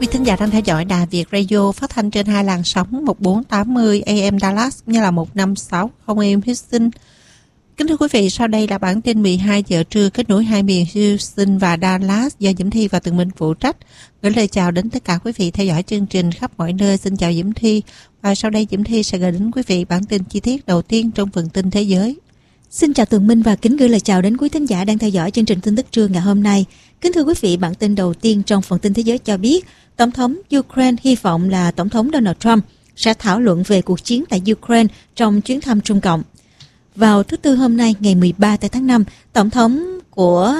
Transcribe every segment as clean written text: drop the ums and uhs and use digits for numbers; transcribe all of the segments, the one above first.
Quý thính giả đang theo dõi Đài Việt Radio phát thanh trên hai làn sóng 1480 AM Dallas như là 1560 AM Houston. Kính thưa quý vị, sau đây là bản tin 12 giờ trưa kết nối hai miền Houston và Dallas do Diễm Thi và Tường Minh phụ trách. Gửi lời chào đến tất cả quý vị theo dõi chương trình khắp mọi nơi. Xin chào Diễm Thi. Và sau đây Diễm Thi sẽ gửi đến quý vị bản tin chi tiết đầu tiên trong phần tin thế giới. Xin chào Tường Minh và kính gửi lời chào đến quý thính giả đang theo dõi chương trình tin tức trưa ngày hôm nay. Kính thưa quý vị, bản tin đầu tiên trong phần tin thế giới cho biết Tổng thống Ukraine hy vọng là Tổng thống Donald Trump sẽ thảo luận về cuộc chiến tại Ukraine trong chuyến thăm Trung Cộng. Vào thứ Tư hôm nay, ngày 13 tháng 5, Tổng thống của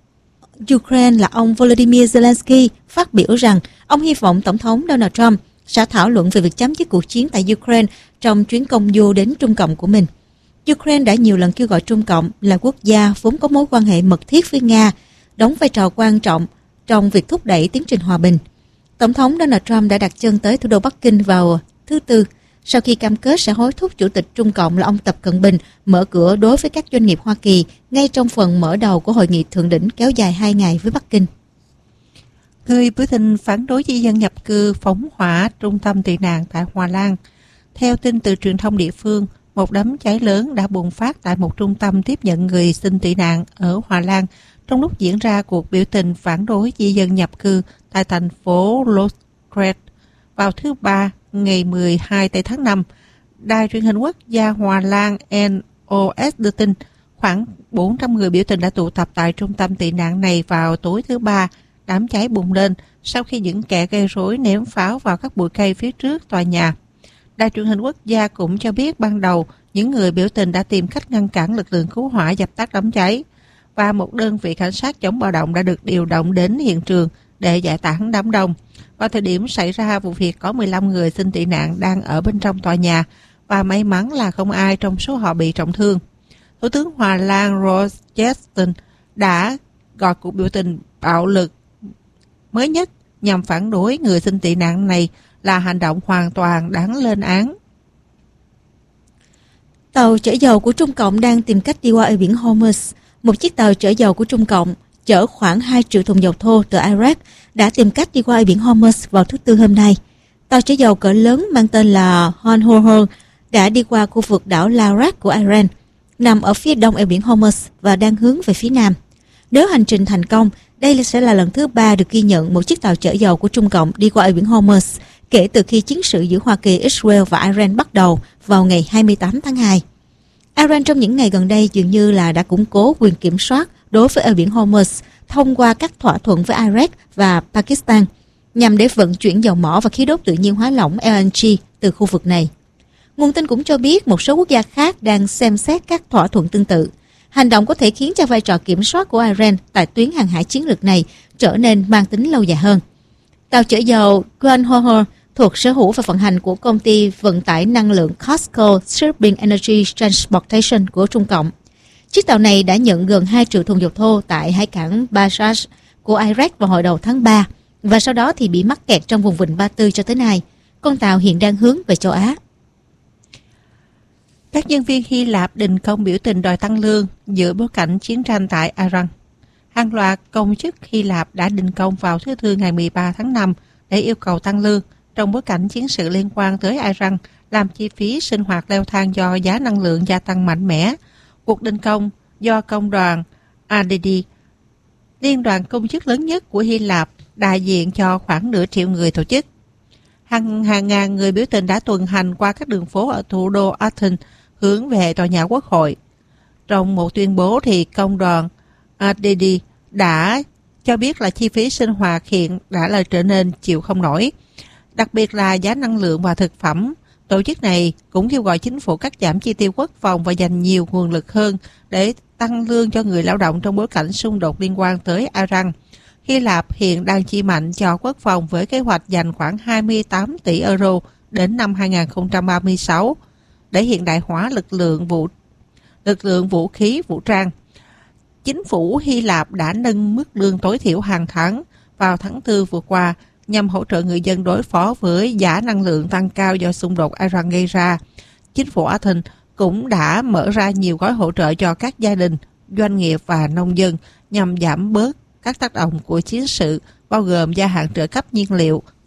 Ukraine là ông Volodymyr Zelensky phát biểu rằng ông hy vọng Tổng thống Donald Trump sẽ thảo luận về việc chấm dứt cuộc chiến tại Ukraine trong chuyến công du đến Trung Cộng của mình. Ukraine đã nhiều lần kêu gọi Trung Cộng là quốc gia vốn có mối quan hệ mật thiết với Nga, đóng vai trò quan trọng trong việc thúc đẩy tiến trình hòa bình. Tổng thống Donald Trump đã đặt chân tới thủ đô Bắc Kinh vào thứ Tư, sau khi cam kết sẽ hối thúc Chủ tịch Trung Cộng là ông Tập Cận Bình mở cửa đối với các doanh nghiệp Hoa Kỳ ngay trong phần mở đầu của hội nghị thượng đỉnh kéo dài 2 ngày với Bắc Kinh. Người biểu tình phản đối di dân nhập cư phóng hỏa trung tâm tị nạn tại Hòa Lan. Theo tin từ truyền thông địa phương, một đám cháy lớn đã bùng phát tại một trung tâm tiếp nhận người xin tị nạn ở Hòa Lan trong lúc diễn ra cuộc biểu tình phản đối di dân nhập cư tại thành phố Loskred vào thứ Ba ngày 12 tháng 5. Đài truyền hình quốc gia Hòa Lan NOS đưa tin khoảng 400 người biểu tình đã tụ tập tại trung tâm tị nạn này vào tối thứ Ba. Đám cháy bùng lên sau khi những kẻ gây rối ném pháo vào các bụi cây phía trước tòa nhà. Đài truyền hình quốc gia cũng cho biết ban đầu những người biểu tình đã tìm cách ngăn cản lực lượng cứu hỏa dập tắt đám cháy và một đơn vị cảnh sát chống bạo động đã được điều động đến hiện trường để giải tán đám đông. Vào thời điểm xảy ra vụ việc có 15 người xin tị nạn đang ở bên trong tòa nhà và may mắn là không ai trong số họ bị trọng thương. Thủ tướng Hòa Lan Rolf Jensen đã gọi cuộc biểu tình bạo lực mới nhất nhằm phản đối người xin tị nạn này là hành động hoàn toàn đáng lên án. Tàu chở dầu của Trung Cộng đang tìm cách đi qua eo biển Hormuz. Một chiếc tàu chở dầu của Trung Cộng chở khoảng 2 triệu thùng dầu thô từ Iraq đã tìm cách đi qua eo biển Hormuz vào thứ Tư hôm nay. Tàu chở dầu cỡ lớn mang tên là Honhor đã đi qua khu vực đảo Larak của Iran, nằm ở phía đông eo biển Hormuz và đang hướng về phía nam. Nếu hành trình thành công, đây sẽ là lần thứ 3 được ghi nhận một chiếc tàu chở dầu của Trung Cộng đi qua eo biển Hormuz kể từ khi chiến sự giữa Hoa Kỳ, Israel và Iran bắt đầu vào ngày 28 tháng 2. Iran trong những ngày gần đây dường như là đã củng cố quyền kiểm soát đối với eo biển Hormuz thông qua các thỏa thuận với Iraq và Pakistan nhằm để vận chuyển dầu mỏ và khí đốt tự nhiên hóa lỏng LNG từ khu vực này. Nguồn tin cũng cho biết một số quốc gia khác đang xem xét các thỏa thuận tương tự. Hành động có thể khiến cho vai trò kiểm soát của Iran tại tuyến hàng hải chiến lược này trở nên mang tính lâu dài hơn. Tàu chở dầu Guanhohor thuộc sở hữu và vận hành của công ty vận tải năng lượng COSCO Shipping Energy Transportation của Trung Cộng. Chiếc tàu này đã nhận gần 2 triệu thùng dầu thô tại hải cảng Basra của Iraq vào hồi đầu tháng 3 và sau đó thì bị mắc kẹt trong vùng vịnh Ba Tư cho tới nay. Con tàu hiện đang hướng về châu Á. Các nhân viên Hy Lạp đình công biểu tình đòi tăng lương giữa bối cảnh chiến tranh tại Iran. Hàng loạt công chức Hy Lạp đã đình công vào thứ Tư ngày 13 tháng 5 để yêu cầu tăng lương trong bối cảnh chiến sự liên quan tới Iran làm chi phí sinh hoạt leo thang do giá năng lượng gia tăng mạnh mẽ. Cuộc đình công do công đoàn ADD, liên đoàn công chức lớn nhất của Hy Lạp, đại diện cho khoảng nửa triệu người tổ chức. Hàng ngàn người biểu tình đã tuần hành qua các đường phố ở thủ đô Athens hướng về tòa nhà Quốc hội. Trong một tuyên bố thì công đoàn ADD đã cho biết là chi phí sinh hoạt hiện đã là trở nên chịu không nổi, đặc biệt là giá năng lượng và thực phẩm. Tổ chức này cũng kêu gọi chính phủ cắt giảm chi tiêu quốc phòng và dành nhiều nguồn lực hơn để tăng lương cho người lao động trong bối cảnh xung đột liên quan tới Iran. Hy Lạp hiện đang chi mạnh cho quốc phòng với kế hoạch dành khoảng 28 tỷ euro đến năm 2036 để hiện đại hóa lực lượng vũ khí vũ trang. Chính phủ Hy Lạp đã nâng mức lương tối thiểu hàng tháng vào tháng 4 vừa qua nhằm hỗ trợ người dân đối phó với giá năng lượng tăng cao do xung đột Iran gây ra. Chính phủ Athens cũng đã mở ra nhiều gói hỗ trợ cho các gia đình, doanh nghiệp và nông dân nhằm giảm bớt các tác động của chiến sự, bao gồm gia hạn trợ cấp nhiên liệu,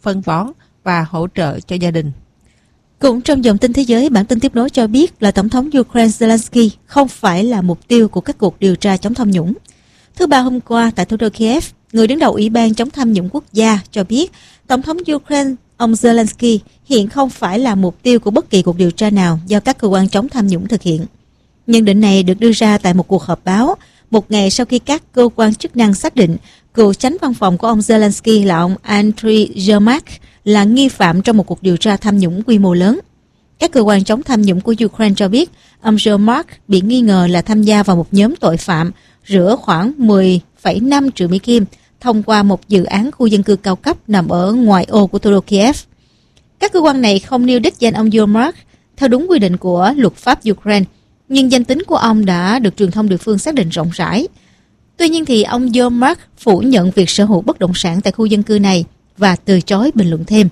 phân bón và hỗ trợ cho gia đình. Cũng trong dòng tin thế giới, bản tin tiếp nối cho biết là Tổng thống Ukraine Zelensky không phải là mục tiêu của các cuộc điều tra chống tham nhũng. Thứ Ba hôm qua tại thủ đô Kiev, người đứng đầu Ủy ban chống tham nhũng quốc gia cho biết Tổng thống Ukraine ông Zelensky hiện không phải là mục tiêu của bất kỳ cuộc điều tra nào do các cơ quan chống tham nhũng thực hiện. Nhận định này được đưa ra tại một cuộc họp báo, một ngày sau khi các cơ quan chức năng xác định cựu chánh văn phòng của ông Zelensky là ông Andriy Yermak là nghi phạm trong một cuộc điều tra tham nhũng quy mô lớn. Các cơ quan chống tham nhũng của Ukraine cho biết ông Yermak bị nghi ngờ là tham gia vào một nhóm tội phạm rửa khoảng 10,5 triệu Mỹ Kim thông qua một dự án khu dân cư cao cấp nằm ở ngoại ô của thủ đô Kiev. Các cơ quan này không nêu đích danh ông Yermak theo đúng quy định của luật pháp Ukraine, nhưng danh tính của ông đã được truyền thông địa phương xác định rộng rãi. Tuy nhiên thì ông Yermak phủ nhận việc sở hữu bất động sản tại khu dân cư này và từ chối bình luận thêm.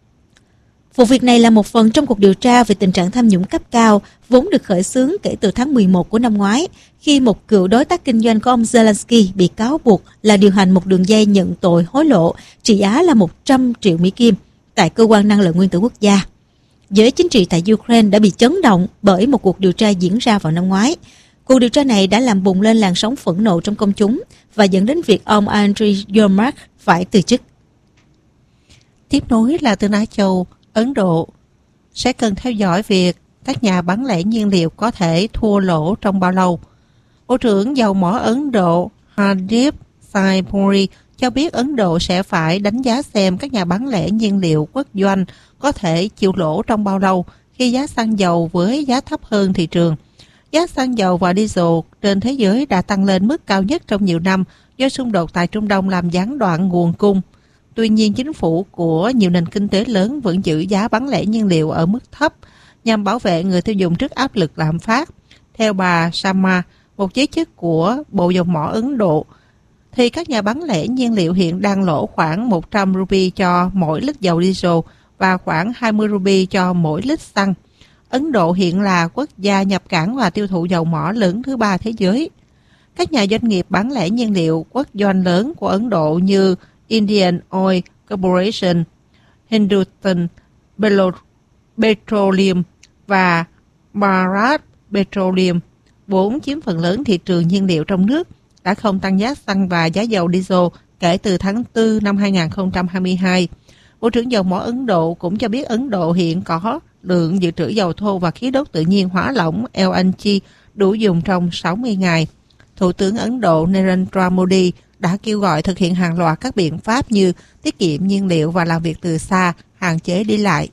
Vụ việc này là một phần trong cuộc điều tra về tình trạng tham nhũng cấp cao vốn được khởi xướng kể từ tháng 11 của năm ngoái, khi một cựu đối tác kinh doanh của ông Zelensky bị cáo buộc là điều hành một đường dây nhận tội hối lộ trị giá là 100 triệu Mỹ Kim tại Cơ quan Năng lượng Nguyên tử Quốc gia. Giới chính trị tại Ukraine đã bị chấn động bởi một cuộc điều tra diễn ra vào năm ngoái. Cuộc điều tra này đã làm bùng lên làn sóng phẫn nộ trong công chúng và dẫn đến việc ông Andriy Yermak phải từ chức. Tiếp nối là từ Á Châu, Ấn Độ sẽ cần theo dõi việc các nhà bán lẻ nhiên liệu có thể thua lỗ trong bao lâu. Bộ trưởng dầu mỏ Ấn Độ Hardeep Singh Puri cho biết Ấn Độ sẽ phải đánh giá xem các nhà bán lẻ nhiên liệu quốc doanh có thể chịu lỗ trong bao lâu khi giá xăng dầu với giá thấp hơn thị trường. Giá xăng dầu và diesel trên thế giới đã tăng lên mức cao nhất trong nhiều năm do xung đột tại Trung Đông làm gián đoạn nguồn cung. Tuy nhiên, chính phủ của nhiều nền kinh tế lớn vẫn giữ giá bán lẻ nhiên liệu ở mức thấp nhằm bảo vệ người tiêu dùng trước áp lực lạm phát. Theo bà Sharma, một giới chức của Bộ Dầu mỏ Ấn Độ, thì các nhà bán lẻ nhiên liệu hiện đang lỗ khoảng 100 rupee cho mỗi lít dầu diesel và khoảng 20 rupee cho mỗi lít xăng. Ấn Độ hiện là quốc gia nhập cảng và tiêu thụ dầu mỏ lớn thứ ba thế giới. Các nhà doanh nghiệp bán lẻ nhiên liệu quốc doanh lớn của Ấn Độ như Indian Oil Corporation, Hindustan Petroleum và Bharat Petroleum, vốn chiếm phần lớn thị trường nhiên liệu trong nước, đã không tăng giá xăng và giá dầu diesel kể từ tháng 4 năm 2022. Bộ trưởng dầu mỏ Ấn Độ cũng cho biết Ấn Độ hiện có lượng dự trữ dầu thô và khí đốt tự nhiên hóa lỏng LNG đủ dùng trong 60 ngày. Thủ tướng Ấn Độ Narendra Modi đã kêu gọi thực hiện hàng loạt các biện pháp như tiết kiệm nhiên liệu và làm việc từ xa, hạn chế đi lại.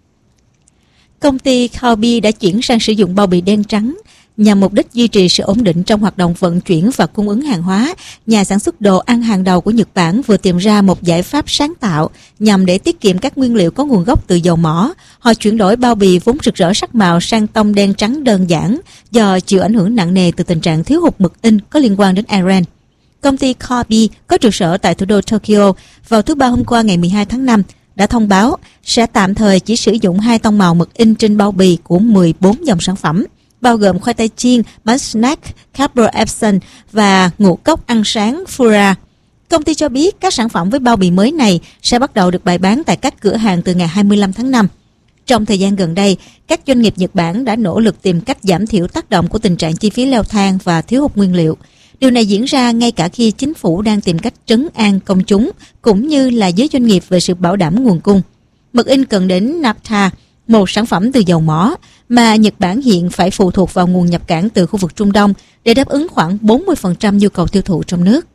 Công ty Kaobi đã chuyển sang sử dụng bao bì đen trắng nhằm mục đích duy trì sự ổn định trong hoạt động vận chuyển và cung ứng hàng hóa. Nhà sản xuất đồ ăn hàng đầu của Nhật Bản vừa tìm ra một giải pháp sáng tạo nhằm để tiết kiệm các nguyên liệu có nguồn gốc từ dầu mỏ. Họ chuyển đổi bao bì vốn rực rỡ sắc màu sang tông đen trắng đơn giản do chịu ảnh hưởng nặng nề từ tình trạng thiếu hụt mực in có liên quan đến Iran. Công ty Kaobi có trụ sở tại thủ đô Tokyo vào thứ Ba hôm qua ngày 12 tháng 5 đã thông báo sẽ tạm thời chỉ sử dụng 2 tông màu mực in trên bao bì của 14 dòng sản phẩm, bao gồm khoai tây chiên, bánh snack, Cadbury Epson và ngũ cốc ăn sáng Fura. Công ty cho biết các sản phẩm với bao bì mới này sẽ bắt đầu được bày bán tại các cửa hàng từ ngày 25 tháng 5. Trong thời gian gần đây, các doanh nghiệp Nhật Bản đã nỗ lực tìm cách giảm thiểu tác động của tình trạng chi phí leo thang và thiếu hụt nguyên liệu. Điều này diễn ra ngay cả khi chính phủ đang tìm cách trấn an công chúng cũng như là giới doanh nghiệp về sự bảo đảm nguồn cung. Mực in cần đến naphtha, một sản phẩm từ dầu mỏ mà Nhật Bản hiện phải phụ thuộc vào nguồn nhập cảng từ khu vực Trung Đông để đáp ứng khoảng 40% nhu cầu tiêu thụ trong nước.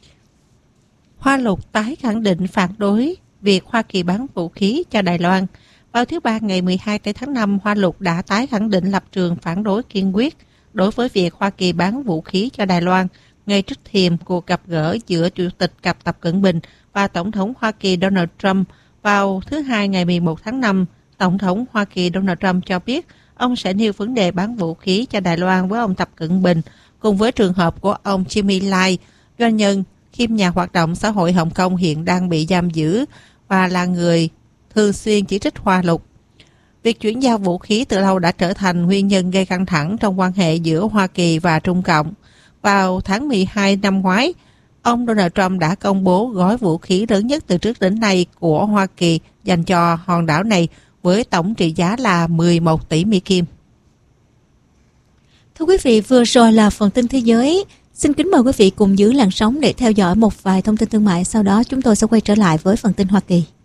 Hoa Lục tái khẳng định phản đối việc Hoa Kỳ bán vũ khí cho Đài Loan. Vào thứ Ba ngày 12 tháng 5, Hoa Lục đã tái khẳng định lập trường phản đối kiên quyết đối với việc Hoa Kỳ bán vũ khí cho Đài Loan ngay trước thềm cuộc gặp gỡ giữa Chủ tịch Tập Cận Bình và Tổng thống Hoa Kỳ Donald Trump vào thứ Hai ngày 11 tháng 5. Tổng thống Hoa Kỳ Donald Trump cho biết ông sẽ nêu vấn đề bán vũ khí cho Đài Loan với ông Tập Cận Bình cùng với trường hợp của ông Jimmy Lai, doanh nhân kiêm nhà hoạt động xã hội Hồng Kông hiện đang bị giam giữ và là người thường xuyên chỉ trích Hoa Lục. Việc chuyển giao vũ khí từ lâu đã trở thành nguyên nhân gây căng thẳng trong quan hệ giữa Hoa Kỳ và Trung Cộng. Vào tháng 12 năm ngoái, ông Donald Trump đã công bố gói vũ khí lớn nhất từ trước đến nay của Hoa Kỳ dành cho hòn đảo này với tổng trị giá là 11 tỷ Mỹ Kim. Thưa quý vị, vừa rồi là phần tin thế giới. Xin kính mời quý vị cùng giữ làn sóng để theo dõi một vài thông tin thương mại. Sau đó chúng tôi sẽ quay trở lại với phần tin Hoa Kỳ.